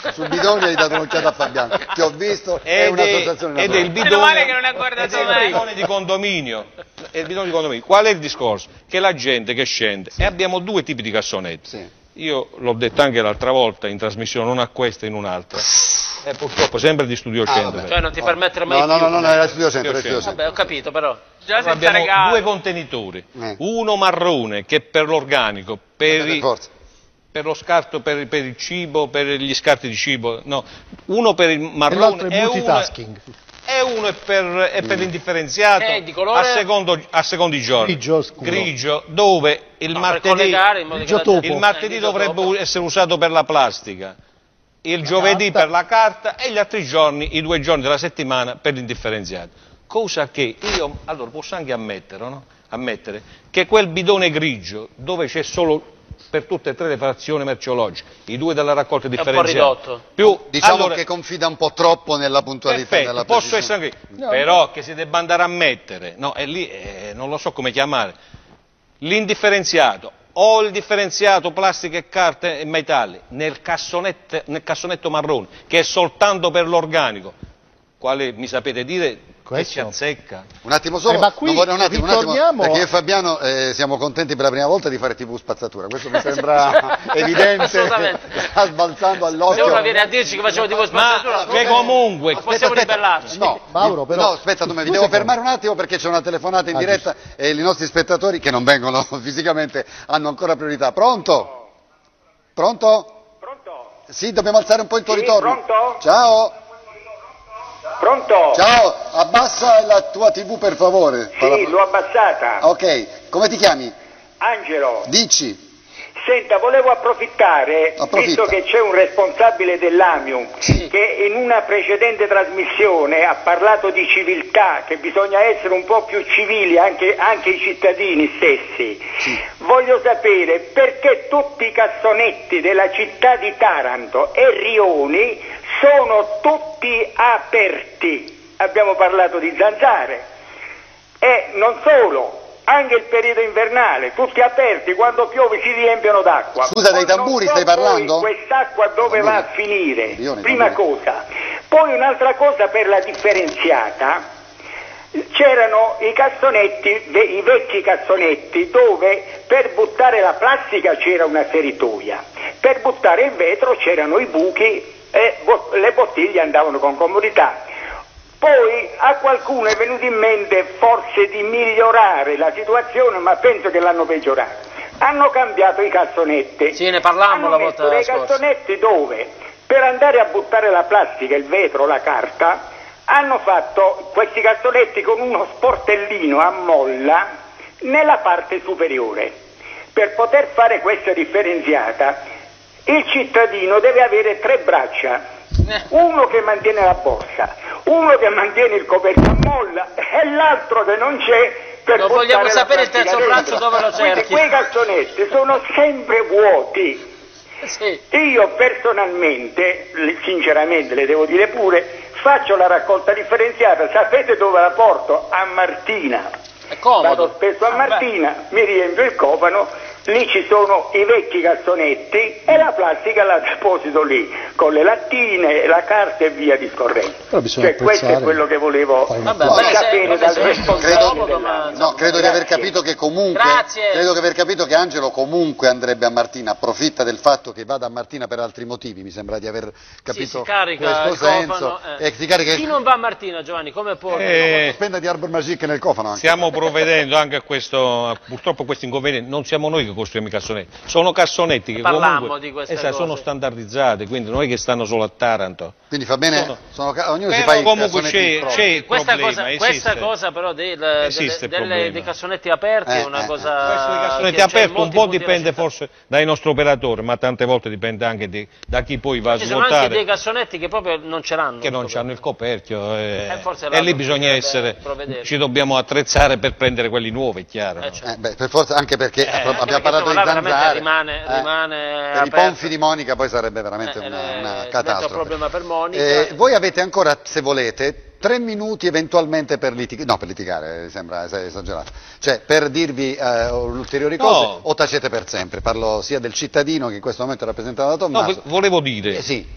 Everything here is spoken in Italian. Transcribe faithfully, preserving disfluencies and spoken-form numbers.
sul bidone hai dato un'occhiata a Fabiano, ti ho visto, è un'associazione ed è il Meno male che non ha bidone, guardato ed è il me. bidone di condominio. È il bidone di condominio. Qual è il discorso? Che la gente che scende, e abbiamo due tipi di cassonetti. Sì. Io l'ho detto anche l'altra volta in trasmissione, non a questa, in un'altra. E purtroppo sempre di Studio Ah, Centro. vabbè. Cioè non ti permettere mai No, no, più. no, no, no, era Studio Centro, era Studio Studio Centro. Vabbè, ho capito però. Già Allora senza abbiamo regalo. due contenitori, Eh. uno marrone che è per l'organico, per, Per i- forza. per lo scarto, per, per il cibo, per gli scarti di cibo, no, uno per il E marrone l'altro è e uno, multitasking. e uno è per, è per l'indifferenziato Che è di colore? a secondo, a secondo i giorni. Grigio scuro. Grigio, dove il No, per martedì, collegare in modo che Grigio la gente- topo. il martedì Eh, grigio dovrebbe topo. essere usato per la plastica, il giovedì carta. per la carta e gli altri giorni, i due giorni della settimana per l'indifferenziato. Cosa che io, allora posso anche ammettere, no? ammettere che quel bidone grigio dove c'è solo per tutte e tre le frazioni merceologiche, i due della raccolta un po' differenziata, ridotto. più Diciamo allora, che confida un po' troppo nella puntualità perfetto, della posso precisione. essere anche, però che si debba andare a mettere, no, è lì, eh, non lo so come chiamare, l'indifferenziato o il differenziato plastica e carte e metalli nel cassonetto, nel cassonetto marrone, che è soltanto per l'organico, quale mi sapete dire che ci Questo? azzecca? Un attimo solo, Eh, ma qui non vorrei- un attimo, un attimo, ritorniamo perché a- io e Fabiano eh, siamo contenti per la prima volta di fare tivù spazzatura, questo mi sembra evidente, Assolutamente. sta sbalzando Se all'occhio. uno viene a dirci che facevo tipo spazzatura, Ma che comunque, non possiamo ribellarci. No, Mauro, però- no, aspetta, tu mi Scusi, devo però- fermare un attimo perché c'è una telefonata in Ah, diretta e i nostri spettatori che non vengono fisicamente hanno ancora priorità. Pronto? Pronto? Pronto? Sì, dobbiamo alzare un po' il tuo Sì, ritorno. pronto? Ciao, Pronto? ciao, abbassa la tua tivù per favore. Sì, l'ho abbassata. Ok, come ti chiami? Angelo, Dici. senta, volevo approfittare, Approfitta. visto che c'è un responsabile dell'Amium Sì. che in una precedente trasmissione ha parlato di civiltà, che bisogna essere un po' più civili anche, anche i cittadini stessi. Sì. Voglio sapere perché tutti i cassonetti della città di Taranto e Rioni sono tutti aperti. Abbiamo parlato di zanzare e non solo. Anche il periodo invernale, tutti aperti, quando piove si riempiono d'acqua. Scusa, dei Poi tamburi non so stai parlando? poi quest'acqua dove Tamburi. va a finire? Milioni, Prima tamburi. cosa. Poi un'altra cosa per la differenziata, c'erano i cassonetti, ve- i vecchi cassonetti, dove per buttare la plastica c'era una seritoia, per buttare il vetro c'erano i buchi e bo- le bottiglie andavano con comodità. Poi a qualcuno è venuto in mente forse di migliorare la situazione, ma penso che l'hanno peggiorata. Hanno cambiato i cassonetti. Sì, ne parlammo Hanno la messo volta dei scorsa. cassonetti dove per andare a buttare la plastica, il vetro, la carta, hanno fatto questi cassonetti con uno sportellino a molla nella parte superiore. Per poter fare questa differenziata, il cittadino deve avere tre braccia. Uno che mantiene la borsa, uno che mantiene il coperchio a molla e l'altro che non c'è per Non buttare vogliamo la sapere il plastica terzo dentro. braccio dove lo Quindi cerchi. quei cassonetti sono sempre vuoti. Sì. Io personalmente, le- sinceramente le devo dire pure, faccio la raccolta differenziata, sapete dove la porto? A Martina. È comodo. Vado spesso a Ah, beh. Martina, mi riempio il cofano, lì ci sono i vecchi cassonetti e la plastica la deposito lì, con le lattine, la carta e via discorrendo. Però bisogna Cioè, questo è apprezzare- quello che volevo Poi- Vabbè, No, beh, se- sapere vabbè, dal se- responsabile comodo, ma, della- insomma, No, credo di aver Grazie. capito che comunque, Grazie. credo di aver capito che Angelo comunque andrebbe a Martina, approfitta del fatto che vada a Martina per altri motivi, mi sembra di aver capito si carica questo il senso. cofano, eh. E si carica Chi non va a Martina, Giovanni, come può? Eh, spenda di Arbor Magic nel cofano anche. Stiamo provvedendo anche a questo, purtroppo a questo inconveniente, non siamo noi che costruiamo i cassonetti, sono cassonetti che Parlammo comunque di queste esatto, sono cose. standardizzati, quindi non è che stanno solo a Taranto. Quindi fa bene, Sono- sono ca- ognuno si Però fa i comunque cassonetti c'è, propri. c'è il Questa problema, cosa, esiste. questa cosa però dei, le- Esiste il delle- problema. dei cassonetti aperti Eh, è una eh, cosa eh. Questo dei che cassonetti c'è in aperti un molti po' punti della dipende città. forse dai nostri operatori, ma tante volte dipende anche di- da chi poi va a Ci sono anche dei smontare, cassonetti che proprio non ce l'hanno. che non hanno il coperchio eh, Eh, forse e là lì bisogna bisognerebbe essere, provvedere. ci dobbiamo attrezzare per prendere quelli nuovi, è chiaro. Eh, no? certo. Eh, beh, per forza, anche perché anche abbiamo perché parlato di insomma, là veramente zanzare. rimane- eh, rimane per i aperto. ponfi di Monica poi sarebbe veramente Eh, una, eh, una diventa un catastrofe. problema per Monica. Eh, voi avete ancora, se volete, tre minuti eventualmente per litigare, no per litigare, eh, sembra es- esagerato, cioè per dirvi eh, ulteriori No. cose o tacete per sempre, parlo sia del cittadino che in questo momento è rappresentato da No, Tommaso. volevo dire, Eh, sì.